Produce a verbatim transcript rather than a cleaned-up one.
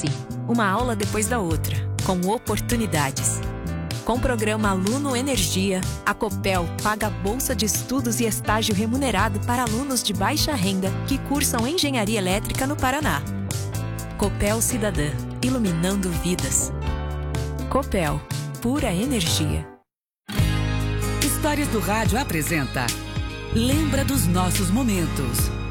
assim, uma aula depois da outra, com oportunidades. Com o programa Aluno Energia, a Copel paga bolsa de estudos e estágio remunerado para alunos de baixa renda que cursam engenharia elétrica no Paraná. Copel Cidadã, iluminando vidas. Copel, pura energia. Histórias do Rádio apresenta Lembra dos Nossos Momentos.